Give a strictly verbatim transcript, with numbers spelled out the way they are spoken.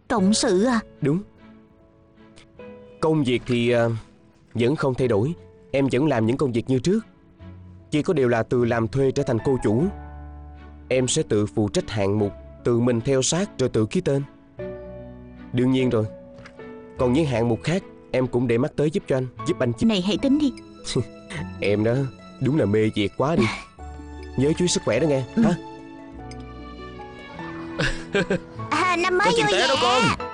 Cộng sự à? Đúng. Công việc thì uh, vẫn không thay đổi. Em vẫn làm những công việc như trước. Chỉ có điều là từ làm thuê trở thành cô chủ. Em sẽ tự phụ trách hạng mục, tự mình theo sát rồi tự ký tên. Đương nhiên rồi, còn những hạng mục khác em cũng để mắt tới giúp cho anh. Giúp anh chứ. Này hãy tính đi. Em đó đúng là mê việc quá đi. Nhớ chú ý sức khỏe đó nghe. Ừ. Hả? À, năm mới Con chừng vui té vẻ. đó con.